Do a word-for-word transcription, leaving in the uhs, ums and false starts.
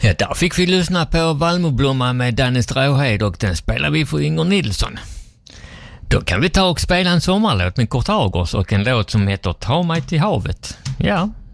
Ja, där fick vi lyssna på Valmoblomma med Danne Stråhed och den spelar vi för Inger Nilsson. Då kan vi ta och spela en sommarlåt med Kurt Agers och en låt som heter Ta mig till havet. Ja.